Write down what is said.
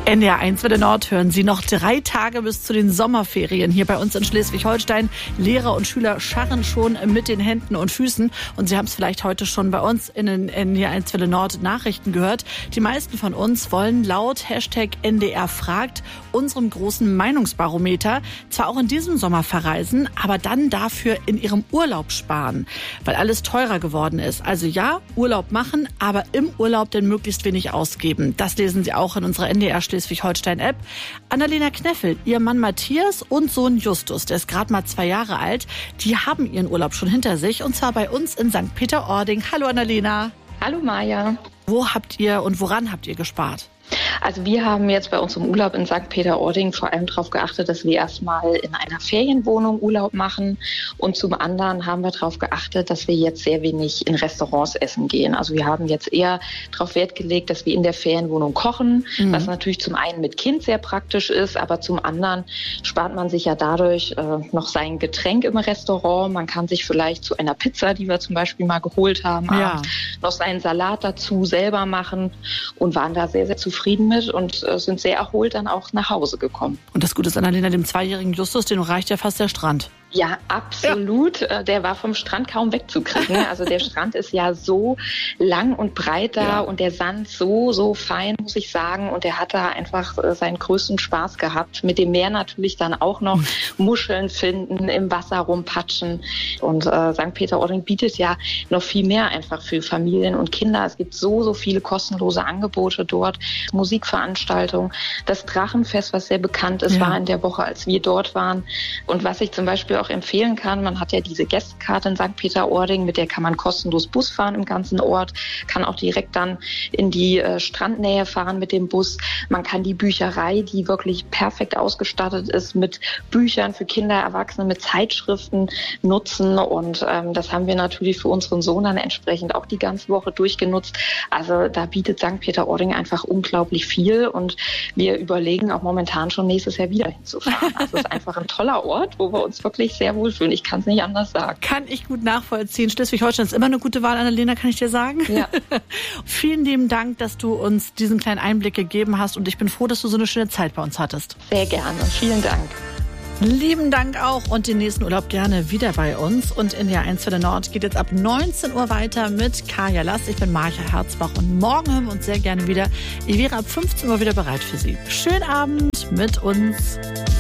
NDR1 Welle Nord hören Sie noch 3 Tage bis zu den Sommerferien hier bei uns in Schleswig-Holstein. Lehrer und Schüler scharren schon mit den Händen und Füßen. Und Sie haben es vielleicht heute schon bei uns in den NDR1 Welle Nord Nachrichten gehört. Die meisten von uns wollen laut Hashtag NDR fragt, unserem großen Meinungsbarometer, zwar auch in diesem Sommer verreisen, aber dann dafür in ihrem Urlaub sparen, weil alles teurer geworden ist. Also ja, Urlaub machen, aber im Urlaub denn möglichst wenig ausgeben. Das lesen Sie auch in unserer NDR Schleswig-Holstein-App. Annalena Kneffel, ihr Mann Matthias und Sohn Justus, der ist gerade mal 2 Jahre alt, die haben ihren Urlaub schon hinter sich und zwar bei uns in St. Peter-Ording. Hallo Annalena. Hallo Maja. Wo habt ihr und woran habt ihr gespart? Also wir haben jetzt bei uns im Urlaub in St. Peter-Ording vor allem darauf geachtet, dass wir erstmal in einer Ferienwohnung Urlaub machen und zum anderen haben wir darauf geachtet, dass wir jetzt sehr wenig in Restaurants essen gehen. Also wir haben jetzt eher darauf Wert gelegt, dass wir in der Ferienwohnung kochen, was natürlich zum einen mit Kind sehr praktisch ist, aber zum anderen spart man sich ja dadurch noch sein Getränk im Restaurant. Man kann sich vielleicht zu einer Pizza, die wir zum Beispiel mal geholt haben, abends noch seinen Salat dazu selber machen und waren da sehr, sehr zufrieden mit und sind sehr erholt dann auch nach Hause gekommen. Und das Gute ist, Annalena, dem 2-jährigen Justus, den reicht ja fast der Strand. Ja, absolut. Ja. Der war vom Strand kaum wegzukriegen. Also der Strand ist ja so lang und breit da und der Sand so fein, muss ich sagen. Und er hat da einfach seinen größten Spaß gehabt. Mit dem Meer natürlich dann auch noch Muscheln finden, im Wasser rumpatschen. Und St. Peter-Ording bietet ja noch viel mehr einfach für Familien und Kinder. Es gibt so viele kostenlose Angebote dort. Musikveranstaltungen, das Drachenfest, was sehr bekannt ist, war in der Woche, als wir dort waren. Und was ich zum Beispiel auch empfehlen kann, man hat ja diese Gästekarte in St. Peter-Ording, mit der kann man kostenlos Bus fahren im ganzen Ort, kann auch direkt dann in die Strandnähe fahren mit dem Bus. Man kann die Bücherei, die wirklich perfekt ausgestattet ist mit Büchern für Kinder, Erwachsene, mit Zeitschriften nutzen und das haben wir natürlich für unseren Sohn dann entsprechend auch die ganze Woche durchgenutzt. Also da bietet St. Peter-Ording einfach unglaublich viel und wir überlegen auch momentan schon nächstes Jahr wieder hinzufahren. Also es ist einfach ein toller Ort, wo wir uns wirklich sehr wohlfühlen. Ich kann es nicht anders sagen. Kann ich gut nachvollziehen. Schleswig-Holstein ist immer eine gute Wahl, Annalena, kann ich dir sagen. Ja. Vielen lieben Dank, dass du uns diesen kleinen Einblick gegeben hast und ich bin froh, dass du so eine schöne Zeit bei uns hattest. Sehr gerne. Vielen Dank. Lieben Dank auch und den nächsten Urlaub gerne wieder bei uns. Und in der 1 Welle Nord geht jetzt ab 19 Uhr weiter mit Kaya Lass. Ich bin Marja Herzbach und morgen hören wir uns sehr gerne wieder. Ich wäre ab 15 Uhr wieder bereit für Sie. Schönen Abend mit uns.